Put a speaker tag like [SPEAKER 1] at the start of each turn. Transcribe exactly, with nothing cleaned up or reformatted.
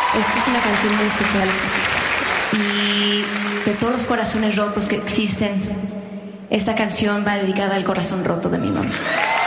[SPEAKER 1] Esta es una canción muy especial. Y de todos los corazones rotos que existen, esta canción va dedicada al corazón roto de mi mamá.